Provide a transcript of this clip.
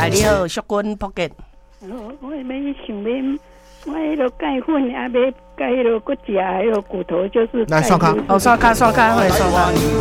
来，你好，淑君福建。 我要想要，我迄个钙粉也要钙迄个骨架，还有骨头就是。 来刷卡， 刷卡，刷卡，会刷卡。